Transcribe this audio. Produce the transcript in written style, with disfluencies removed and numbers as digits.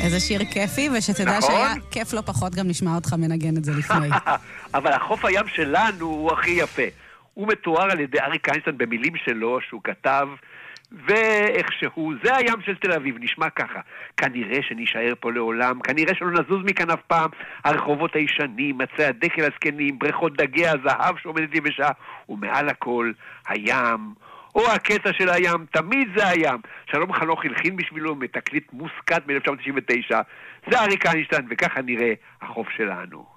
איזה שיר כיפי, ושתדע נכון? שהיה כיף לא פחות גם לשמוע אותך מנגן את זה לפני. אבל החוף הים שלנו הוא הכי יפה. הוא מתואר על ידי אריק איינשטיין במילים שלו שהוא כתב, ואיכשהו, זה הים של תל אביב, נשמע ככה. כנראה שנשאר פה לעולם, כנראה שלא נזוז מכאן אף פעם. הרחובות הישנים, מצי הדקל הזקנים, בריכות דגי הזהב שעומדת יבשה, ומעל הכל, הים, או הקטע של הים, תמיד זה הים. שלום חנוך הלחין בשבילו מתקליט מוסקט מ-1999. זה אריק איינשטיין, וככה נראה החוף שלנו.